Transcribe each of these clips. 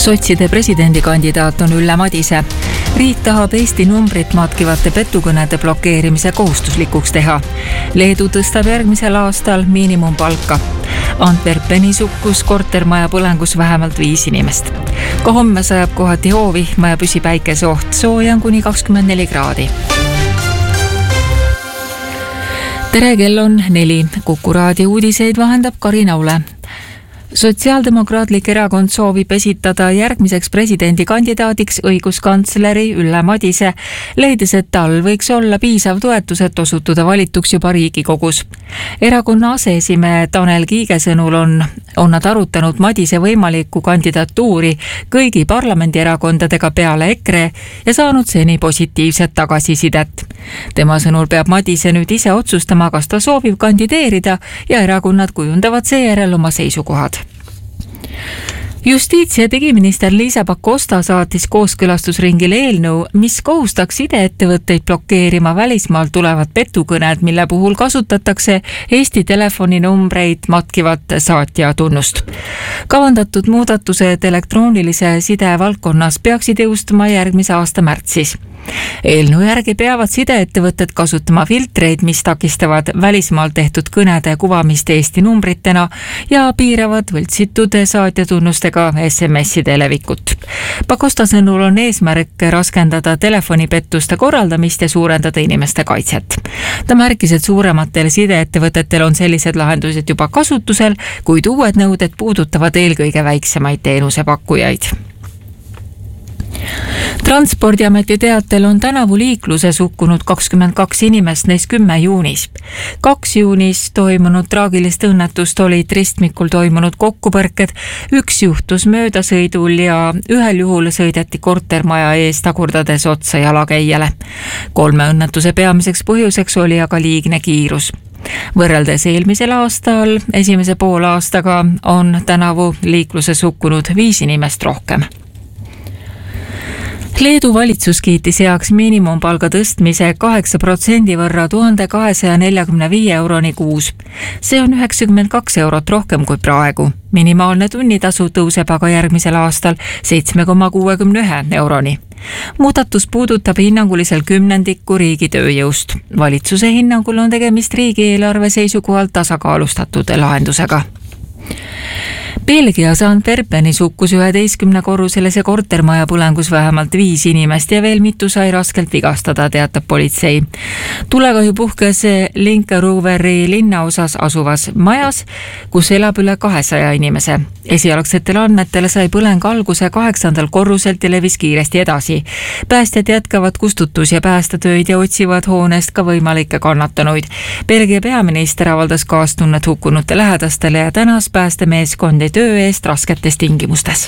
Sotside presidendikandidaat on Ülle Madise. Riik tahab Eesti numbrit matkivate petukõnede blokeerimise kohustuslikuks teha. Leedu tõstab järgmisel aastal miinimumpalka. Antwerpenis hukkus kortermaja põlengus vähemalt 5 inimest. Ka homme sajab kohati hoovihma ja püsipäikeseoht, sooja on kuni 24 kraadi. Tere, kell on 4. Kuku raadio uudiseid vahendab Karina Ule. Sotsiaaldemokraatlik erakond soovib esitada järgmiseks presidendikandidaadiks õiguskantsleri Ülle Madise, leides, et tal võiks olla piisav toetus, et osutuda valituks juba Riigikogus. Erakonna aseesimehe Tanel Kiige sõnul on nad arutanud Madise võimalikku kandidatuuri kõigi parlamendierakondadega peale EKRE ja saanud seni positiivset tagasisidet. Tema sõnul peab Madise nüüd ise otsustama, kas ta soovib kandideerida ja erakonnad kujundavad seejärel oma seisukohad. Justiits- ja digiminister Liisa Pakosta saatis kooskõlastusringile eelnõu, mis kohustaks sideettevõtteid blokeerima välismaalt tulevad petukõned, mille puhul kasutatakse Eesti telefoninumbreid matkivat saatja tunnust. Kavandatud muudatused elektroonilise side valdkonnas peaksid jõustuma järgmise aasta märtsis. Eelnõu järgi peavad sideettevõtted kasutama filtreid, mis takistavad välismaal tehtud kõnede kuvamist Eesti numbritena ja piiravad võltsitud saatjatunnustega SMS-ide levikut. Pakosta sõnul on eesmärk raskendada telefonipettuste korraldamist ja suurendada inimeste kaitset. Ta märkis, et suurematel sideettevõtetel on sellised lahendused juba kasutusel, kuid uued nõuded puudutavad eelkõige väiksemaid teenusepakkujaid. Transpordiameti teatel on tänavu liikluses hukkunud 22 inimest, neist 10 juunis. 2 juunis toimunud traagilist õnnetust olid ristmikul toimunud kokkupõrked, 1 juhtus möödasõidul ja 1 juhul sõideti kortermaja ees tagurdades otsa jalakäijale. 3 õnnetuse peamiseks põhjuseks oli aga liigne kiirus. Võrreldes eelmisel aastal esimese poolaastaga on tänavu liikluses hukkunud 5 inimest rohkem. Leedu valitsus kiitis heaks miinimumpalga tõstmise 8% võrra 1245 euroni kuus. See on 92 eurot rohkem kui praegu. Minimaalne tunnitasu tõuseb aga järgmisel aastal 7,61 euroni. Muudatus puudutab hinnangulisel 10% riigi tööjõust. Valitsuse hinnangul on tegemist riigieelarve seisukohalt tasakaalustatud lahendusega. Belgias Antwerpenis hukkus 11-korruselise kortermaja põlengus vähemalt 5 inimest ja veel mitu sai raskelt vigastada, teatab politsei. Tulekahju puhkes Linkerooveri linnaosas asuvas majas, kus elab üle 200 inimese. Esialgsetel andmetel sai põleng alguse 8. korruselt ja levis kiiresti edasi. Päästjad jätkavad kustutus- ja päästetöid ja otsivad hoonest ka võimalikke kannatanuid. Belgia peaminister avaldas kaastunnet hukkunute lähedastele ja tänas päästemeeskondi töö eest rasketes tingimustes.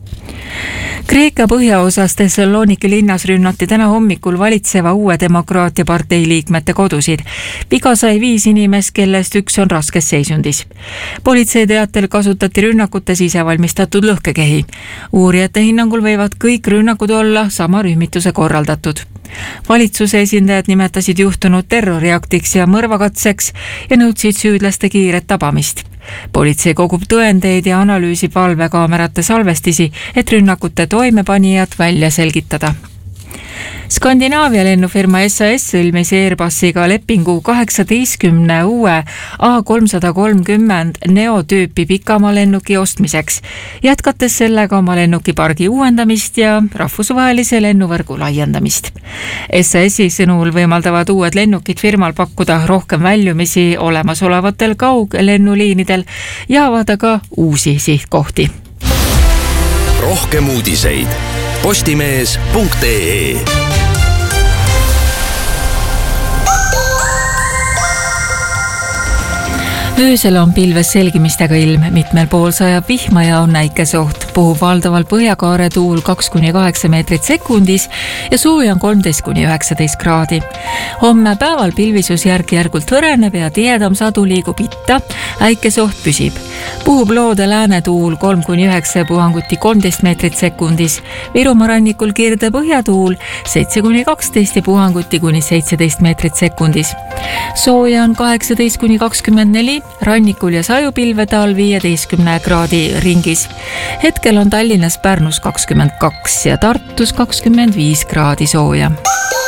Kreeka põhjaosas Thessaloniki linnas rünnati täna hommikul valitseva Uue Demokraatia partei liikmete kodusid. Viga sai 5 inimest, kellest 1 on raskes seisundis. Politsei teatel kasutati rünnakutes isevalmistatud lõhkekehi. Uurijate hinnangul võivad kõik rünnakud olla sama rühmituse korraldatud. Valitsuse esindajad nimetasid juhtunud terroriaktiks ja mõrvakatseks ja nõudsid süüdlaste kiiret tabamist. Politsei kogub tõendeid ja analüüsib valvekaamerate salvestisi, et rünnakute toimepanijad välja selgitada. Skandinaavia lennufirma SAS sõlmis Airbusiga lepingu 18 uue A330 Neo tüüpi pikamalennuki ostmiseks, jätkates sellega oma lennukipargi uuendamist ja rahvusvahelise lennuvõrgu laiendamist. SAS-i sõnul võimaldavad uued lennukid firmal pakkuda rohkem väljumisi olemasolevatel kauglennuliinidel ja avada ka uusi sihtkohti. Rohkem uudiseid postimees.ee. Öösel on pilves selgimistega ilm, mitmel pool sajab vihma ja on näikesoht. Puhub valdaval põhjakaare tuul 2–8 meetrit sekundis ja sooja on 13–19 kraadi. Homme päeval pilvisus järk-järgult hõreneb ja tihedam sadu liigub itta, äikesoht püsib. Puhub loode lääne tuul 3–9 puhanguti 13 meetrit sekundis. Virumaa rannikul kirde põhjatuul 7–12 ja puhanguti kuni 17 meetrit sekundis. Sooja on 18–24, rannikul ja sajupilvede all 15 kraadi ringis. Hetkel hetkel on Tallinnas, Pärnus 22 ja Tartus 25 kraadi sooja.